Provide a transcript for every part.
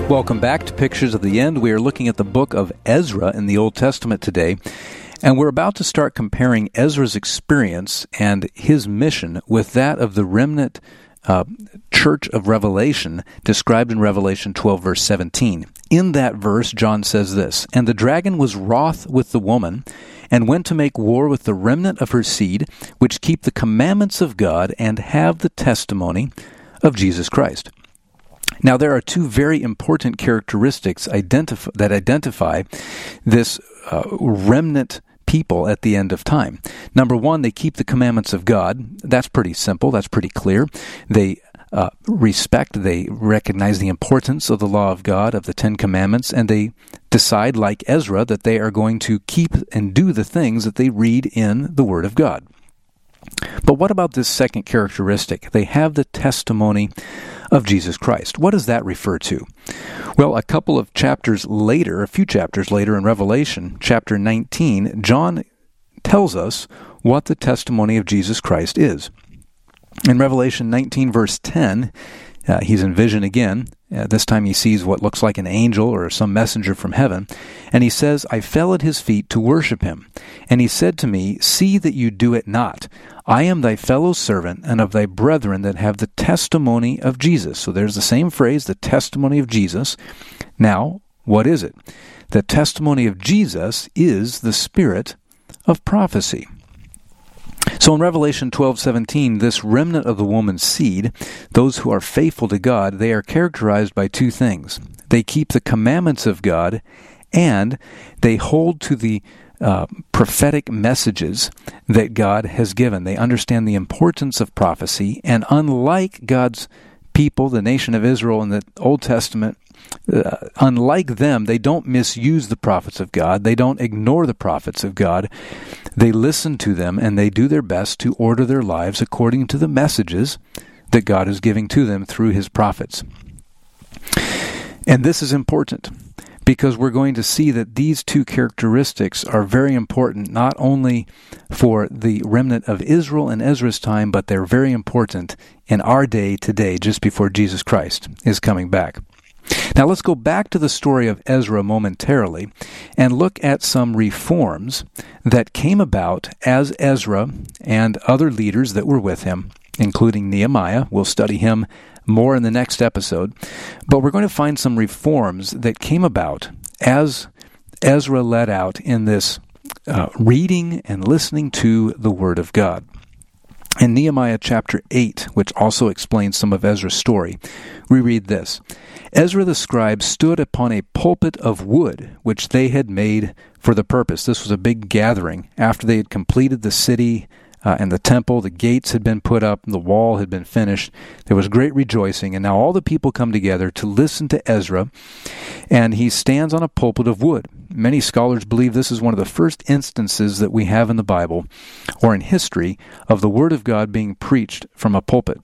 Welcome back to Pictures of the End. We are looking at the book of Ezra in the Old Testament today, and we're about to start comparing Ezra's experience and his mission with that of the remnant church of Revelation described in Revelation 12, verse 17. In that verse, John says this, "And the dragon was wroth with the woman, and went to make war with the remnant of her seed, which keep the commandments of God and have the testimony of Jesus Christ." Now, there are two very important characteristics that identify this remnant people at the end of time. Number one, they keep the commandments of God. That's pretty simple. That's pretty clear. They they recognize the importance of the law of God, of the Ten Commandments, and they decide, like Ezra, that they are going to keep and do the things that they read in the Word of God. But what about this second characteristic? They have the testimony of Jesus Christ. What does that refer to? Well, a few chapters later in Revelation, chapter 19, John tells us what the testimony of Jesus Christ is. In Revelation 19, verse 10, he's in vision again. This time he sees what looks like an angel or some messenger from heaven. And he says, "I fell at his feet to worship him. And he said to me, See that you do it not. I am thy fellow servant and of thy brethren that have the testimony of Jesus." So there's the same phrase, the testimony of Jesus. Now, what is it? The testimony of Jesus is the spirit of prophecy. So in Revelation 12:17, this remnant of the woman's seed, those who are faithful to God, they are characterized by two things. They keep the commandments of God, and they hold to the prophetic messages that God has given. They understand the importance of prophecy, and unlike God's people, the nation of Israel in the Old Testament, unlike them, they don't misuse the prophets of God. They don't ignore the prophets of God. They listen to them, and they do their best to order their lives according to the messages that God is giving to them through His prophets. And this is important, because we're going to see that these two characteristics are very important not only for the remnant of Israel in Ezra's time, but they're very important in our day today, just before Jesus Christ is coming back. Now let's go back to the story of Ezra momentarily and look at some reforms that came about as Ezra and other leaders that were with him, including Nehemiah. We'll study him more in the next episode. But we're going to find some reforms that came about as Ezra led out in this reading and listening to the Word of God. In Nehemiah chapter 8, which also explains some of Ezra's story, we read this: "Ezra the scribe stood upon a pulpit of wood, which they had made for the purpose." This was a big gathering. After they had completed the city and the temple, the gates had been put up, the wall had been finished. There was great rejoicing, and now all the people come together to listen to Ezra, and he stands on a pulpit of wood. Many scholars believe this is one of the first instances that we have in the Bible, or in history, of the Word of God being preached from a pulpit.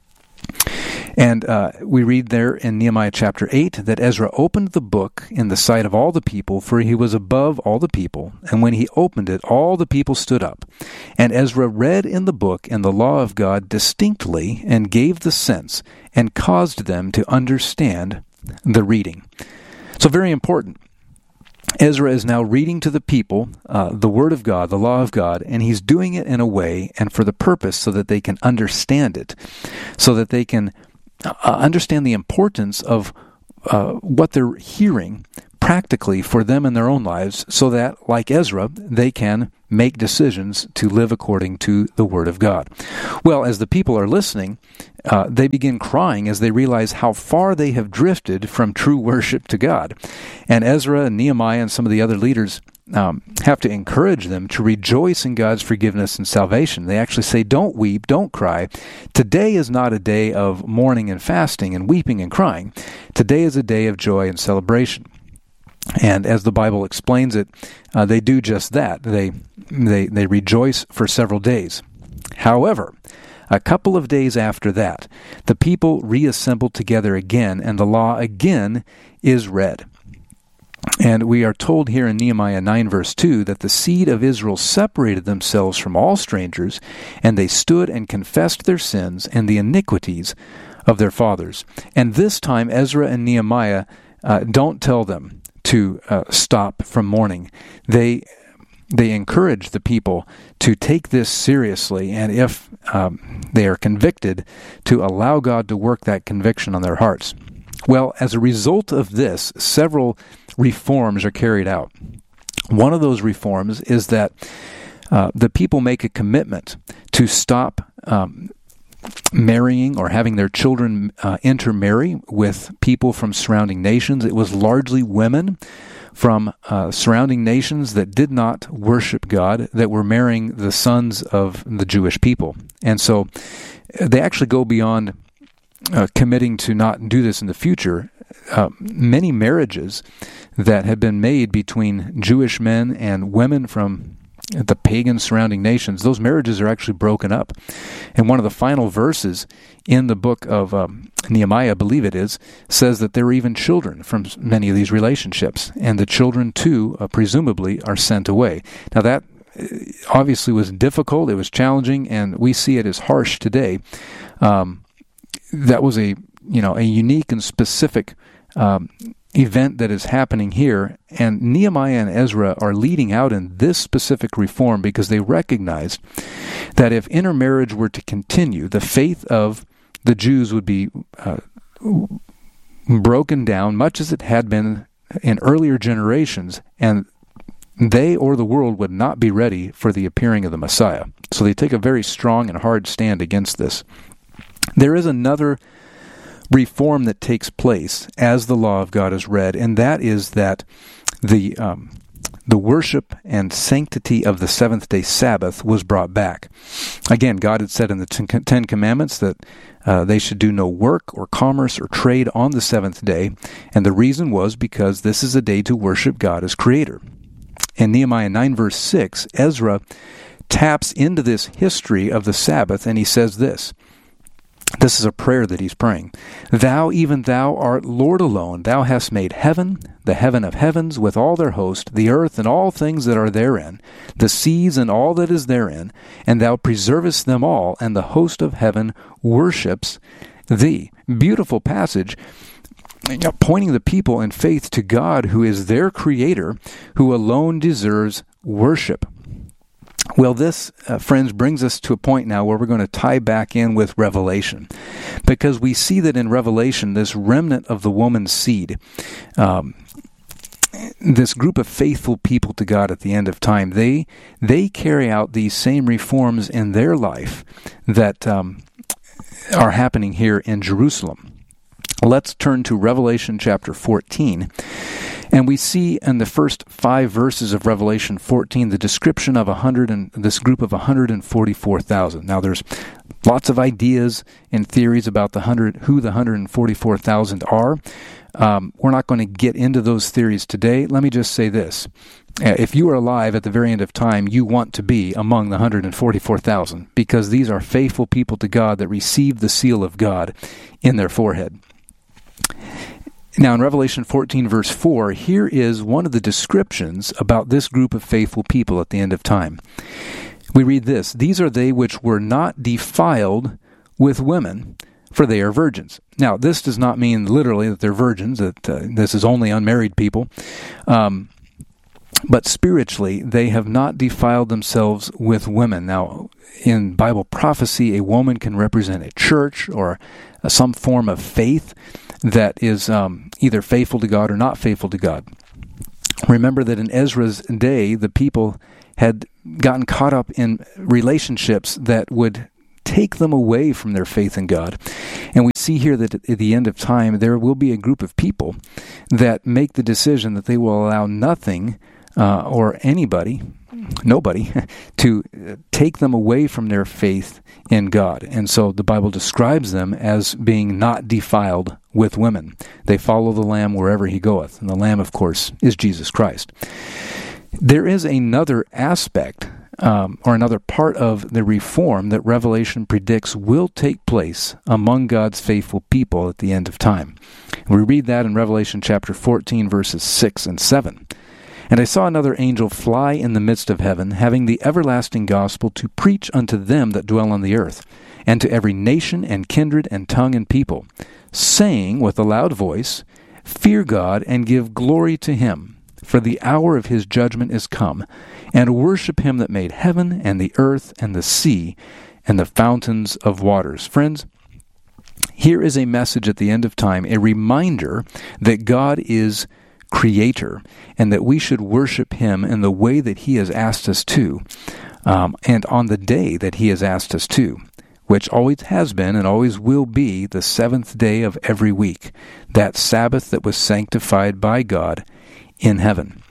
And we read there in Nehemiah chapter 8 that Ezra opened the book in the sight of all the people, for he was above all the people. And when he opened it, all the people stood up. And Ezra read in the book and the law of God distinctly, and gave the sense, and caused them to understand the reading. So very important. Ezra is now reading to the people the Word of God, the law of God, and he's doing it in a way and for the purpose so that they can understand it, so that they can understand the importance of what they're hearing practically for them in their own lives, so that, like Ezra, they can make decisions to live according to the Word of God. Well, as the people are listening, they begin crying as they realize how far they have drifted from true worship to God. And Ezra and Nehemiah and some of the other leaders have to encourage them to rejoice in God's forgiveness and salvation. They actually say, "Don't weep, don't cry. Today is not a day of mourning and fasting and weeping and crying. Today is a day of joy and celebration." And as the Bible explains it, they do just that. They rejoice for several days. However, a couple of days after that, the people reassemble together again, and the law again is read. And we are told here in Nehemiah 9 verse 2 that the seed of Israel separated themselves from all strangers, and they stood and confessed their sins and the iniquities of their fathers. And this time Ezra and Nehemiah don't tell them to stop from mourning. They encourage the people to take this seriously, and if they are convicted, to allow God to work that conviction on their hearts. Well, as a result of this, several reforms are carried out. One of those reforms is that the people make a commitment to stop marrying or having their children intermarry with people from surrounding nations. It was largely women from surrounding nations that did not worship God that were marrying the sons of the Jewish people. And so they actually go beyond committing to not do this in the future. Many marriages that had been made between Jewish men and women from the pagan surrounding nations, those marriages are actually broken up. And one of the final verses in the book of Nehemiah, I believe it is, says that there were even children from many of these relationships. And the children, too, presumably, are sent away. Now that obviously was difficult, it was challenging, and we see it as harsh today. That was a unique and specific event that is happening here, and Nehemiah and Ezra are leading out in this specific reform because they recognized that if intermarriage were to continue, the faith of the Jews would be broken down, much as it had been in earlier generations, and they or the world would not be ready for the appearing of the Messiah. So they take a very strong and hard stand against this. There is another reform that takes place as the law of God is read, and that is that the worship and sanctity of the seventh-day Sabbath was brought back. Again, God had said in the Ten Commandments that they should do no work or commerce or trade on the seventh day, and the reason was because this is a day to worship God as Creator. In Nehemiah 9 verse 6, Ezra taps into this history of the Sabbath, and he says this. This is a prayer that he's praying. Thou, even thou, art Lord alone. Thou hast made heaven, the heaven of heavens, with all their host, the earth and all things that are therein, the seas and all that is therein, and thou preservest them all, and the host of heaven worships thee. Beautiful passage, pointing the people in faith to God, who is their Creator, who alone deserves worship. Well, this, friends, brings us to a point now where we're going to tie back in with Revelation, because we see that in Revelation, this remnant of the woman's seed, this group of faithful people to God at the end of time, they carry out these same reforms in their life that are happening here in Jerusalem. Let's turn to Revelation chapter 14. And we see in the first 5 verses of Revelation 14 the description of this group of 144,000. Now, there's lots of ideas and theories about who the 144,000 are. We're not going to get into those theories today. Let me just say this. If you are alive at the very end of time, you want to be among the 144,000, because these are faithful people to God that receive the seal of God in their forehead. Now, in Revelation 14, verse 4, here is one of the descriptions about this group of faithful people at the end of time. We read this: These are they which were not defiled with women, for they are virgins. Now, this does not mean literally that they're virgins, that this is only unmarried people. But spiritually, they have not defiled themselves with women. Now, in Bible prophecy, a woman can represent a church or some form of faith that is either faithful to God or not faithful to God. Remember that in Ezra's day, the people had gotten caught up in relationships that would take them away from their faith in God. And we see here that at the end of time, there will be a group of people that make the decision that they will allow nothing or nobody, to take them away from their faith in God. And so the Bible describes them as being not defiled with women. They follow the Lamb wherever he goeth. And the Lamb, of course, is Jesus Christ. There is another aspect or another part of the reform that Revelation predicts will take place among God's faithful people at the end of time. We read that in Revelation chapter 14, verses 6 and 7. And I saw another angel fly in the midst of heaven, having the everlasting gospel to preach unto them that dwell on the earth, and to every nation and kindred and tongue and people, saying with a loud voice, Fear God and give glory to Him, for the hour of His judgment is come, and worship Him that made heaven and the earth and the sea and the fountains of waters. Friends, here is a message at the end of time, a reminder that God is Creator and that we should worship Him in the way that He has asked us to, and on the day that He has asked us to, which always has been and always will be the seventh day of every week, that Sabbath that was sanctified by God in heaven.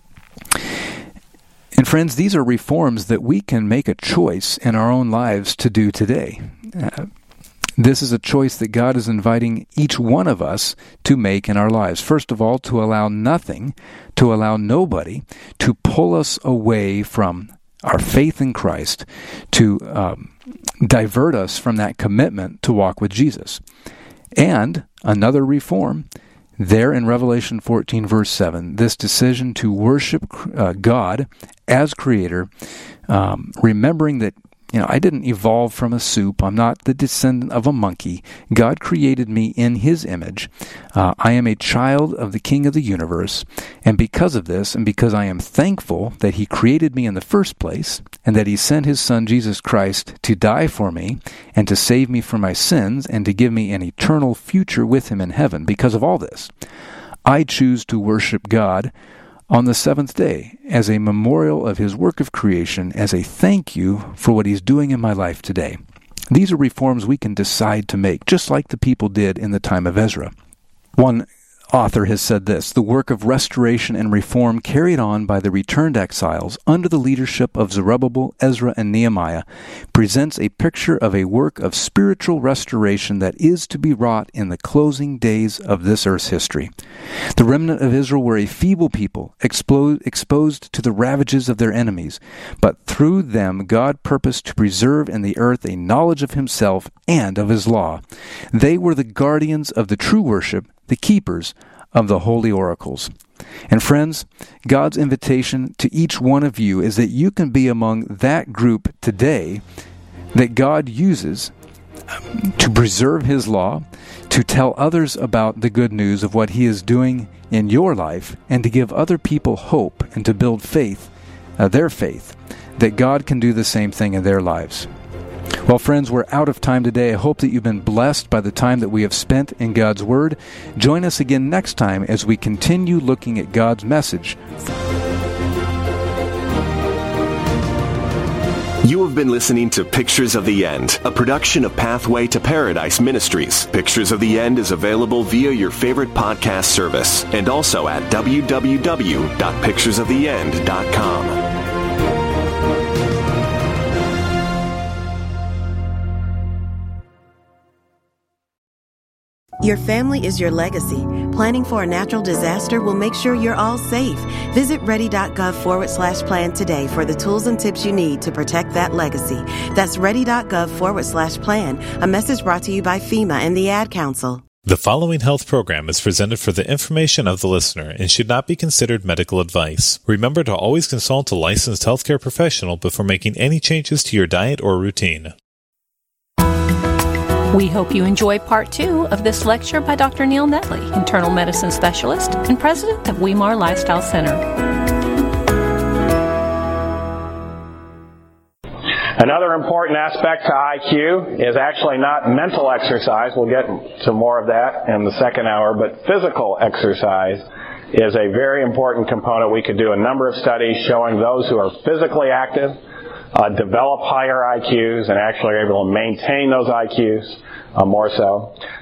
And friends, these are reforms that we can make a choice in our own lives to do today. This is a choice that God is inviting each one of us to make in our lives. First of all, to allow nothing, to allow nobody to pull us away from our faith in Christ, to divert us from that commitment to walk with Jesus. And another reform, there in Revelation 14, verse 7, this decision to worship God as Creator, remembering that, I didn't evolve from a soup. I'm not the descendant of a monkey. God created me in His image. I am a child of the King of the universe. And because of this, and because I am thankful that He created me in the first place, and that He sent His Son, Jesus Christ, to die for me, and to save me from my sins, and to give me an eternal future with Him in heaven, because of all this, I choose to worship God on the seventh day as a memorial of His work of creation, as a thank you for what He's doing in my life today. These are reforms we can decide to make, just like the people did in the time of Ezra. One author has said this: the work of restoration and reform carried on by the returned exiles under the leadership of Zerubbabel, Ezra, and Nehemiah presents a picture of a work of spiritual restoration that is to be wrought in the closing days of this earth's history. The remnant of Israel were a feeble people, exposed to the ravages of their enemies, but through them God purposed to preserve in the earth a knowledge of Himself and of His law. They were the guardians of the true worship, the keepers of the holy oracles. And friends, God's invitation to each one of you is that you can be among that group today that God uses to preserve His law, to tell others about the good news of what He is doing in your life, and to give other people hope and to build faith, their faith, that God can do the same thing in their lives. Well, friends, we're out of time today. I hope that you've been blessed by the time that we have spent in God's Word. Join us again next time as we continue looking at God's message. You have been listening to Pictures of the End, a production of Pathway to Paradise Ministries. Pictures of the End is available via your favorite podcast service and also at www.picturesoftheend.com. Your family is your legacy. Planning for a natural disaster will make sure you're all safe. Visit ready.gov/plan today for the tools and tips you need to protect that legacy. That's ready.gov/plan. A message brought to you by FEMA and the Ad Council. The following health program is presented for the information of the listener and should not be considered medical advice. Remember to always consult a licensed healthcare professional before making any changes to your diet or routine. We hope you enjoy part 2 of this lecture by Dr. Neil Netley, internal medicine specialist and president of Weimar Lifestyle Center. Another important aspect to IQ is actually not mental exercise. We'll get to more of that in the second hour, but physical exercise is a very important component. We could do a number of studies showing those who are physically active develop higher IQs and actually are able to maintain those IQs more so.